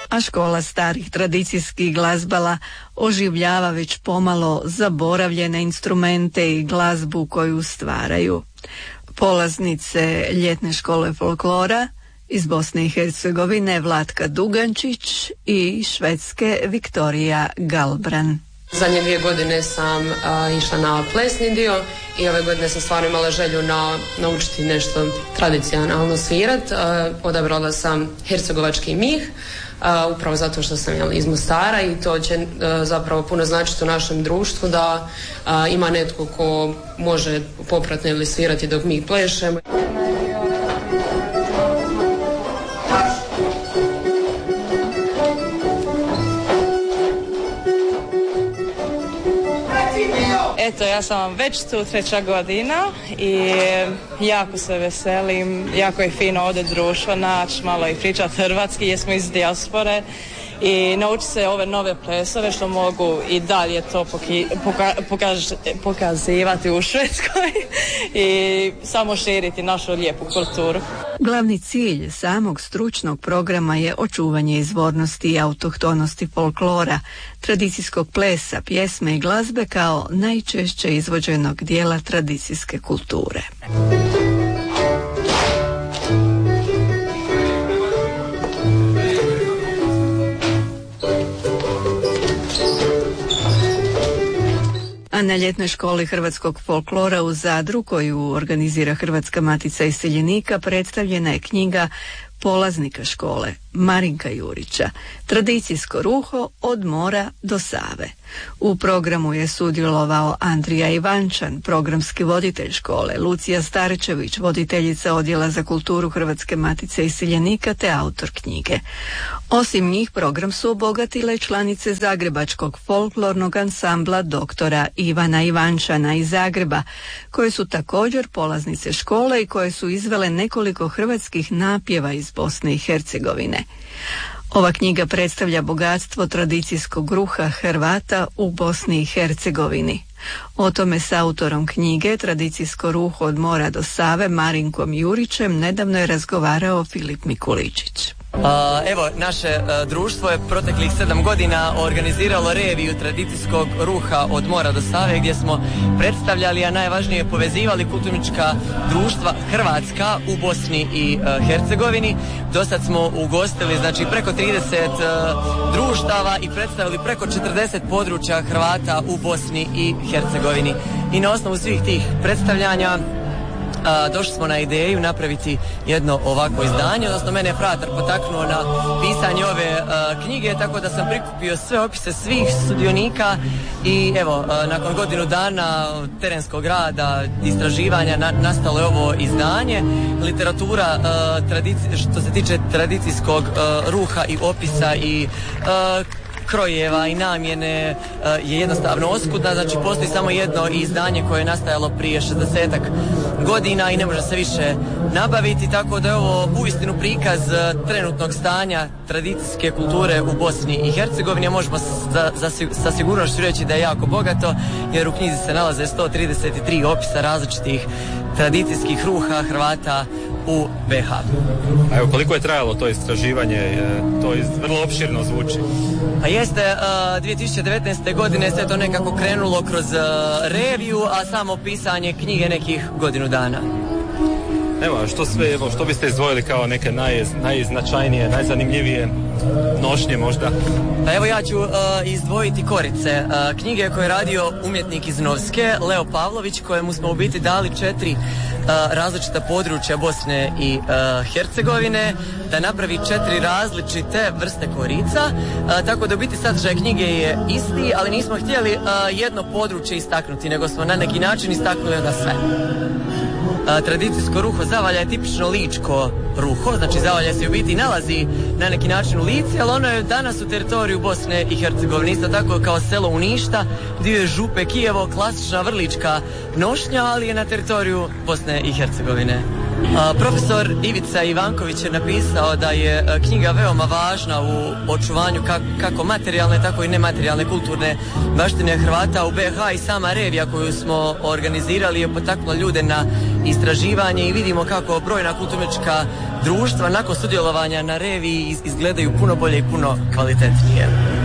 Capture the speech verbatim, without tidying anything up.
a škola starih tradicijskih glazbala oživljava već pomalo zaboravljene instrumente i glazbu koju stvaraju. Polaznice ljetne škole folklora iz Bosne i Hercegovine Vlatka Dugančić i Švedske Viktorija Galbran. Zadnje dvije godine sam a, išla na plesni dio i ove godine sam stvarno imala želju na, naučiti nešto tradicionalno svirat. A, odabrala sam hercegovački mih, a, upravo zato što sam jel, iz Mostara i to će a, zapravo puno značiti u našem društvu da a, ima netko ko može popratno ili svirati dok mi plešemo. Eto, ja sam vam već tu treća godina i jako se veselim, jako je fino ovdje društvo naći, malo i pričati hrvatski jer smo iz dijaspore i naučiti se ove nove plesove što mogu i dalje to poki, poka, pokaž, pokazivati u Švedskoj i samo širiti našu lijepu kulturu. Glavni cilj samog stručnog programa je očuvanje izvornosti i autohtonosti folklora, tradicijskog plesa, pjesme i glazbe kao najčešće izvođenog dijela tradicijske kulture. A na ljetnoj školi hrvatskog folklora u Zadru, koju organizira Hrvatska matica iseljenika, predstavljena je knjiga polaznika škole Marinka Jurića, Tradicijsko ruho od mora do Save. U programu je sudjelovao Andrija Ivančan, programski voditelj škole, Lucija Starčević, voditeljica odjela za kulturu Hrvatske matice iseljenika te autor knjige. Osim njih program su obogatile članice Zagrebačkog folklornog ansambla doktora Ivana Ivančana iz Zagreba, koje su također polaznice škole i koje su izvele nekoliko hrvatskih napjeva iz Bosne i Hercegovine. Ova knjiga predstavlja bogatstvo tradicijskog ruha Hrvata u Bosni i Hercegovini. O tome s autorom knjige Tradicijsko ruho od mora do Save Marinkom Jurićem nedavno je razgovarao Filip Mikuličić. Uh, evo, naše uh, društvo je proteklih sedam godina organiziralo reviju tradicijskog ruha od mora do Save gdje smo predstavljali, a najvažnije povezivali kulturnička društva hrvatska u Bosni i uh, Hercegovini. Dosad smo ugostili znači preko trideset uh, društava i predstavili preko četrdeset područja Hrvata u Bosni i Hercegovini. I na osnovu svih tih predstavljanja A, došli smo na ideju napraviti jedno ovako izdanje, odnosno mene je fratar potaknuo na pisanje ove a, knjige, tako da sam prikupio sve opise svih sudionika i evo, a, nakon godinu dana terenskog rada, istraživanja, na, nastalo je ovo izdanje. Literatura a, tradici, što se tiče tradicijskog a, ruha i opisa i a, krojeva i namjene uh, je jednostavno oskudna, znači postoji samo jedno izdanje koje je nastajalo prije šezdesetak godina i ne može se više nabaviti, tako da je ovo uistinu prikaz uh, trenutnog stanja tradicijske kulture u Bosni i Hercegovini, a možemo za, za, sa sigurnošću reći da je jako bogato, jer u knjizi se nalaze sto trideset tri opisa različitih tradicijskih ruha Hrvata u be ha. A evo, koliko je trajalo to istraživanje? To iz, vrlo opširno zvuči. A jeste, uh, dvije tisuće devetnaeste. godine se to nekako krenulo kroz uh, reviju, a samo pisanje knjige nekih godinu dana. Evo, što sve, evo, što biste izdvojili kao neke naj, najznačajnije, najzanimljivije nošnje možda? Pa evo ja ću uh, izdvojiti Korice, uh, knjige koje je radio umjetnik iz Novske, Leo Pavlović, kojemu smo u biti dali četiri uh, različita područja Bosne i uh, Hercegovine, da napravi četiri različite vrste korica, uh, tako da u biti sadržaj knjige je isti, ali nismo htjeli uh, jedno područje istaknuti, nego smo na neki način istaknuli onda sve. A, tradicijsko ruho Zavalja je tipično ličko ruho, znači Zavalja se u biti nalazi na neki način u Lici, ali ono je danas u teritoriju Bosne i Hercegovine, isto tako kao selo Uništa, dio je Župe Kijevo, klasična vrlička nošnja, ali je na teritoriju Bosne i Hercegovine. A, profesor Ivica Ivanković je napisao da je a, knjiga veoma važna u očuvanju kako, kako materijalne, tako i nematerijalne kulturne baštine Hrvata u be ha i sama revija koju smo organizirali je potaknula ljude na istraživanje i vidimo kako brojna kulturno-umjetnička društva nakon sudjelovanja na reviji izgledaju puno bolje i puno kvalitetnije.